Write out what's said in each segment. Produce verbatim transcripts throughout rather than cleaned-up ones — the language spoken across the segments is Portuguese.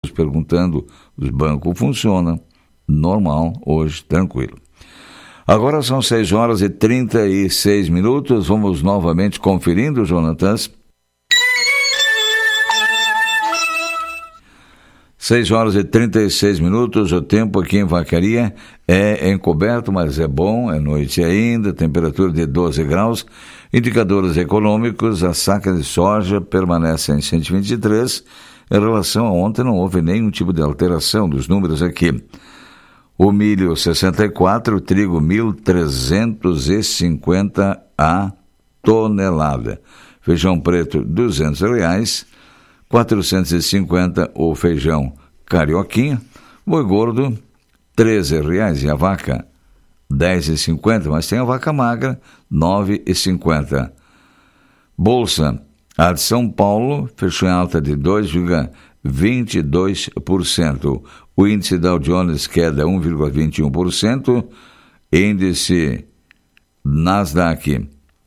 perguntando, os bancos funcionam, normal, hoje, tranquilo. Agora são seis horas e trinta e seis minutos, vamos novamente conferindo, Jonatas. seis horas e trinta e seis minutos, o tempo aqui em Vacaria é encoberto, mas é bom, é noite ainda, temperatura de doze graus, indicadores econômicos, a saca de soja permanece em cento e vinte e três, em relação a ontem não houve nenhum tipo de alteração dos números aqui. O milho sessenta e quatro, o trigo mil trezentos e cinquenta a tonelada, feijão preto duzentos reais, quatrocentos e cinquenta o feijão carioquinha, boi gordo treze reais e a vaca dez reais e cinquenta, mas tem a vaca magra nove reais e cinquenta. Bolsa, a de São Paulo fechou em alta de dois vírgula vinte e dois por cento. O índice Dow Jones queda um vírgula vinte e um por cento. Índice Nasdaq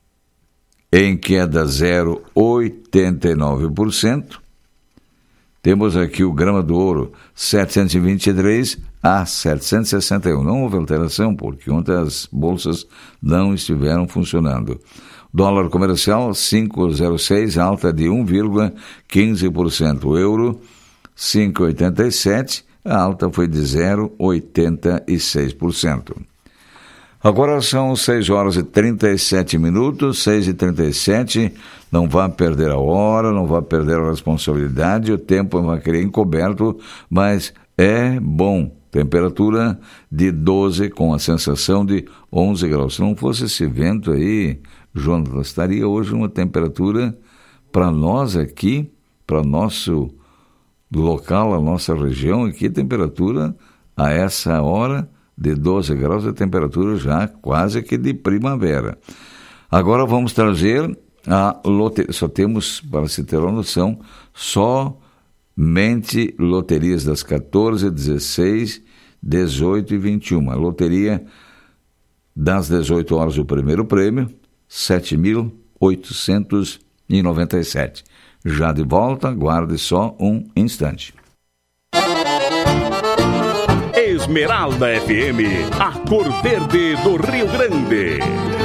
em queda zero vírgula oitenta e nove por cento. Temos aqui o grama do ouro, setecentos e vinte e três a setecentos e sessenta e um. Não houve alteração, porque ontem as bolsas não estiveram funcionando. Dólar comercial, cinco vírgula zero seis, alta de um vírgula quinze por cento. O euro, cinco vírgula oitenta e sete, a alta foi de zero vírgula oitenta e seis por cento. Agora são seis horas e trinta e sete minutos, seis e trinta e sete, não vá perder a hora, não vá perder a responsabilidade, o tempo vai querer encoberto, mas é bom. Temperatura de doze com a sensação de onze graus. Se não fosse esse vento aí, Jonas, estaria hoje uma temperatura para nós aqui, para nosso local, a nossa região aqui, temperatura a essa hora de doze graus, a temperatura já quase que de primavera. Agora vamos trazer a loteria, só temos, para se ter uma noção, somente loterias das quatorze, dezesseis, dezoito e vinte e uma. A loteria das dezoito horas, o primeiro prêmio, sete mil oitocentos e noventa e sete. Já de volta, aguarde só um instante. Esmeralda F M, a cor verde do Rio Grande.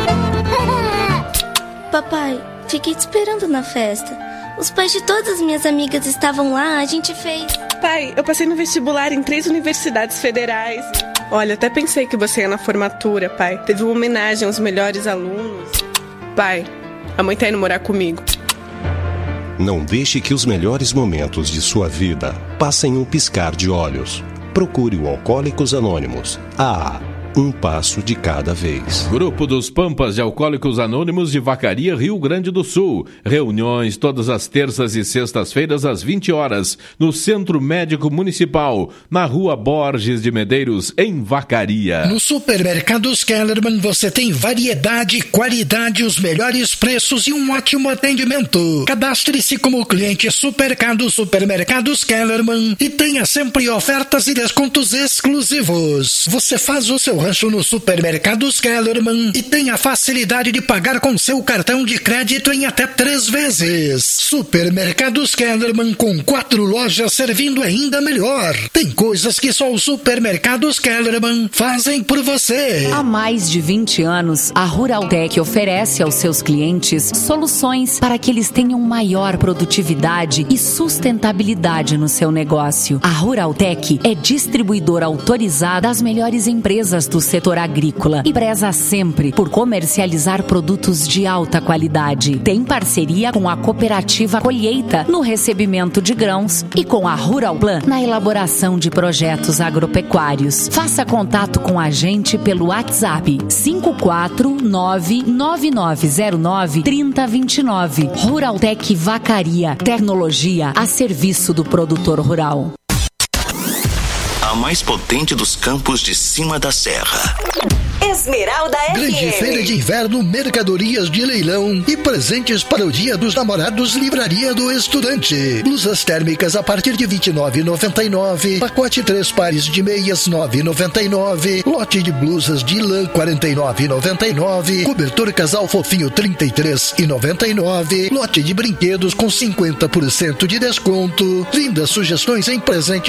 Papai, fiquei te esperando na festa. Os pais de todas as minhas amigas estavam lá, a gente fez... Pai, eu passei no vestibular em três universidades federais. Olha, até pensei que você ia na formatura, pai. Teve uma homenagem aos melhores alunos. Pai, a mãe tá indo morar comigo. Não deixe que os melhores momentos de sua vida passem um piscar de olhos. Procure o Alcoólicos Anônimos. Ah, um passo de cada vez. Grupo dos Pampas de Alcoólicos Anônimos de Vacaria, Rio Grande do Sul. Reuniões todas as terças e sextas-feiras às vinte horas, no Centro Médico Municipal, na Rua Borges de Medeiros, em Vacaria. No Supermercados Kellerman você tem variedade, qualidade, os melhores preços e um ótimo atendimento. Cadastre-se como cliente Supermercados Supermercados Kellerman e tenha sempre ofertas e descontos exclusivos. Você faz o seu rancho no Supermercados Kellerman e tem a facilidade de pagar com seu cartão de crédito em até três vezes. Supermercados Kellerman, com quatro lojas servindo ainda melhor. Tem coisas que só os Supermercados Kellerman fazem por você. Há mais de vinte anos, a Ruraltec oferece aos seus clientes soluções para que eles tenham maior produtividade e sustentabilidade no seu negócio. A Ruraltec é distribuidora autorizada das melhores empresas do setor agrícola e preza sempre por comercializar produtos de alta qualidade. Tem parceria com a cooperativa Colheita no recebimento de grãos e com a Ruralplan na elaboração de projetos agropecuários. Faça contato com a gente pelo WhatsApp cinco quatro nove nove nove zero nove três zero dois nove. Ruraltec Vacaria, tecnologia a serviço do produtor rural. A mais potente dos campos de cima da serra. Esmeralda F M. Grande feira de inverno, mercadorias de leilão e presentes para o Dia dos Namorados, Livraria do Estudante. Blusas térmicas a partir de vinte e nove reais e noventa e nove centavos. Pacote três pares de meias nove reais e noventa e nove centavos. Lote de blusas de lã quarenta e nove reais e noventa e nove centavos. Cobertor casal fofinho trinta e três reais e noventa e nove centavos. Lote de brinquedos com cinquenta por cento de desconto. Lindas sugestões em presente